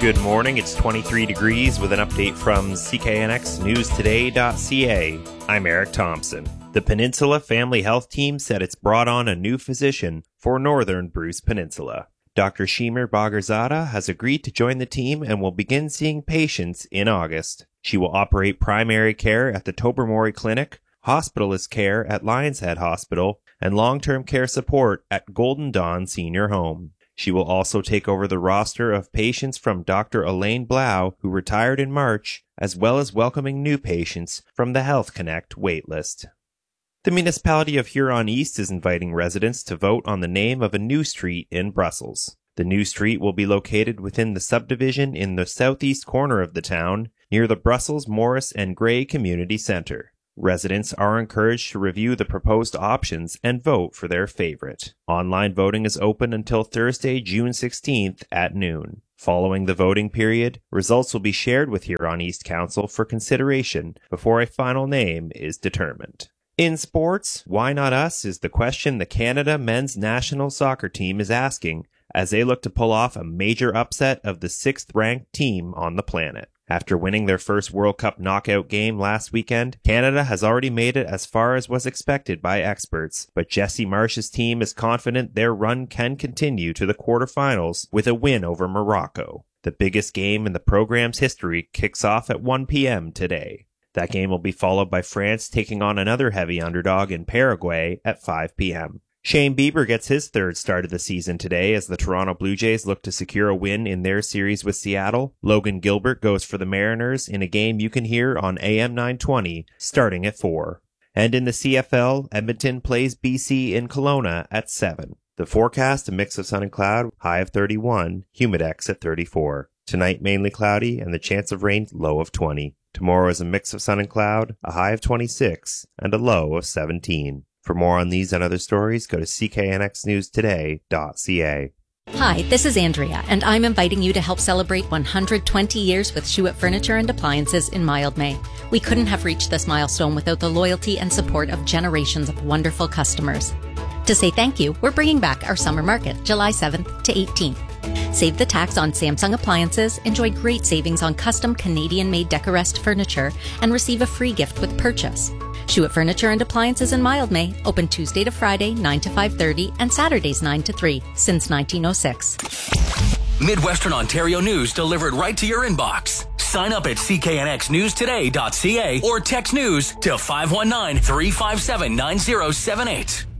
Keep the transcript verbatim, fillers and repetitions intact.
Good morning, it's twenty-three degrees with an update from C K N X News Today dot C A. I'm Eric Thompson. The Peninsula Family Health Team said it's brought on a new physician for Northern Bruce Peninsula. Doctor Shemer Bagarzada has agreed to join the team and will begin seeing patients in August. She will operate primary care at the Tobermory Clinic, hospitalist care at Lions Head Hospital, and long-term care support at Golden Dawn Senior Home. She will also take over the roster of patients from Doctor Elaine Blau, who retired in March, as well as welcoming new patients from the Health Connect waitlist. The municipality of Huron East is inviting residents to vote on the name of a new street in Brussels. The new street will be located within the subdivision in the southeast corner of the town, near the Brussels, Morris, and Gray Community Center. Residents are encouraged to review the proposed options and vote for their favorite. Online voting is open until Thursday, June sixteenth at noon. Following the voting period, results will be shared with Huron East Council for consideration before a final name is determined. In sports, why not us is the question the Canada men's national soccer team is asking as they look to pull off a major upset of the sixth-ranked team on the planet. After winning their first World Cup knockout game last weekend, Canada has already made it as far as was expected by experts, but Jesse Marsh's team is confident their run can continue to the quarterfinals with a win over Morocco. The biggest game in the program's history kicks off at one p.m. today. That game will be followed by France taking on another heavy underdog in Paraguay at five p.m. Shane Bieber gets his third start of the season today as the Toronto Blue Jays look to secure a win in their series with Seattle. Logan Gilbert goes for the Mariners in a game you can hear on A M nine twenty starting at four. And in the C F L, Edmonton plays B C in Kelowna at seven. The forecast, a mix of sun and cloud, high of thirty-one, humidex at thirty-four. Tonight mainly cloudy and the chance of rain low of twenty. Tomorrow is a mix of sun and cloud, a high of twenty-six, and a low of seventeen. For more on these and other stories, go to C K N X News Today dot C A. Hi, this is Andrea, and I'm inviting you to help celebrate one hundred twenty years with Schuett Furniture and Appliances in Mildmay. We couldn't have reached this milestone without the loyalty and support of generations of wonderful customers. To say thank you, we're bringing back our summer market, July seventh to eighteenth. Save the tax on Samsung appliances, enjoy great savings on custom Canadian-made Decorest furniture, and receive a free gift with purchase. Schuett Furniture and Appliances in Mildmay, open Tuesday to Friday, nine to five thirty, and Saturdays, nine to three, since nineteen oh six. Midwestern Ontario news delivered right to your inbox. Sign up at C K N X News Today dot C A or text news to five one nine, three five seven, nine zero seven eight.